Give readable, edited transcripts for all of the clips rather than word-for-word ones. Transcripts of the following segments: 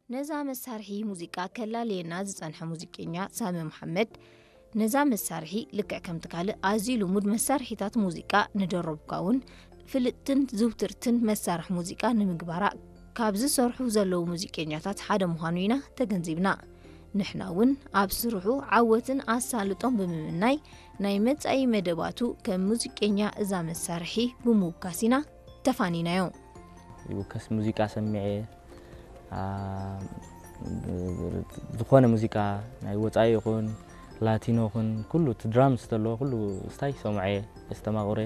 نزا مسارحي موسيقى كلالينا زصنح موسيقيኛ سامي محمد نزا مسارحي لكع كم تكال ازيلو مود مسارحيتات موسيقى ندربكاون فلتن زوترتن مسارح موسيقى نمغبارا كابز سرحو زلو موسيقيኛታት ሓደ ምዃኑ ኢና ተገንዚብና ንሕና እውን ኣብ ስርሑ ዓወትን ኣሳልጦን ብምምናይ ናይ መጻኢ መደባቱ ከም ሙዚቀኛ እዛ መሳርሒ ብምውካሲና ተፋኒናዮ ይውከስ ሙዚቃ ሰሚዐ ዝኾነ ሙዚቃ ናይ ወጻኢ ይኹን ላቲኖ ይኹን ኩሉ ድራምስ ተሎ ኩሉ ስታይ ሰምዐ እስተማغረ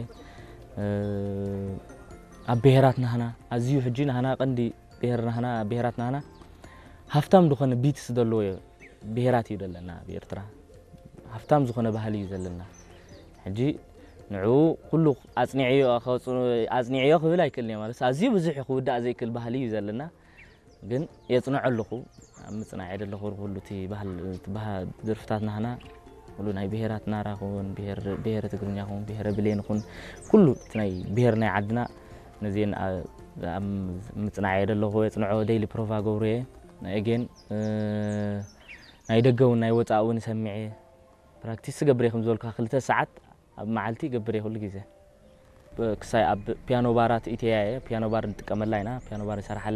ኣብ ብሄራትና هنا ኣዝዩ ሕጂ هنا ቀንዲ ብሄርና هنا ብሄራትና هنا ሃፍታም ዝኾነ ቢትስ ደሎ ብሄራት ይደለና ብኤርትራ ሃፍታም ዝኾነ ባህሊ ይዘለና ሕጂ ንዑ ኩሉ ኣጽኒዕዮ ክብል ኣይክልኒ ማለት ኣዝዩ ብዙሕ ይኹውዳእ ዘይክል ባህሊ ይዘለና ግን የጽንዕ ኣለኹ ምጽናዕ አይደለኹ ሁሉ ቲ ባህል ድርፍታትና هنا ሁሉ ናይ ብሄራትና ራኹን ብሄር ትግርኛ ኹን ብሄር ብሌን ኹን ኩሉ ናይ ብሄር ናይ ዓድና ነዚን ምጽናዕ አይደለኹ የጽንዖ ዴይሊ ፕሮቫ ገብሬ again ናይ ደገው ናይ ወጻኡን ሰሚዐ ፕራክቲስ ገብሬ ከም ዘልካ 2 ሰዓት ኣብ ማዓልቲ ገብሬ ሁሉ ግዜ ክሳይ ኣብ ፒያኖ ባራት ኢቲያየ ፒያኖ ባር እንጥቀመላይና ፒያኖ ባር ይሰርሐላ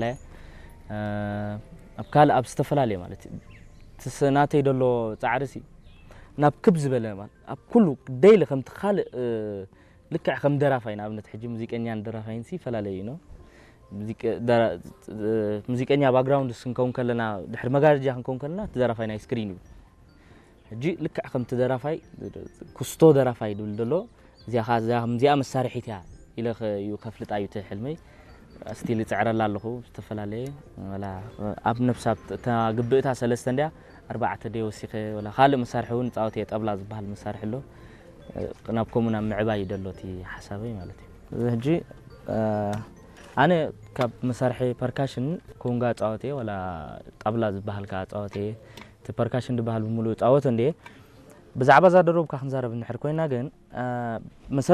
ኣብ ካል ኣብ ዝተፈላልየ ማለት ትስናተይ ደሎ ጻዕርሲ ናብ ክብ ዝበለ ማለት ኣብ ኩሉ ዴይሊ ከም ትኻል ልክዕ ከም ደራፋይና ኣብነት ሕጂ ሙዚቀኛን ደራፋይን ሲፈላለዩ ነው ሙዚቀኛ ባክግራውንድ ስንከውን ከለና ድሕር መጋረጃ ክንከውን ከለና ተደራፋይ ናይ ስክሪን ሕጂ ልክዕ ከም ተደራፋይ ኩስቶ ደራፋይ ድብል ደሎ እዚኣ መሳርሒት ያ ኢለ ይከፍልጣ እዩ ተሕልመይ ስቲል ይጽዕረላ ኣለኹ ዝተፈላለየ ወላ ኣብ ነፍሳት ተግብእታ 3 እንድያ 4 ደይ ወሲኸ ወላ ካልእ መሳርሒውን ጻውት የጠብላ ዝበሃል መሳርሒ ኣሎ ናብ ኮሙና ምዕባይ ደሎቲ ሓሳበይ ማለት እዩ ሕጂ ኣነ ካብ መሳርሒ ፐርካሽን ኮንጋ ጻውቴ ወላ ጠብላ ዝበሃል ካ ጻውቴ ቲ ፐርካሽን ዝበሃል ሙሉ ጻውት እንዴ ብዛዕባ ዛደረብካ ክንዛረብ ንሕር ኮይና ግን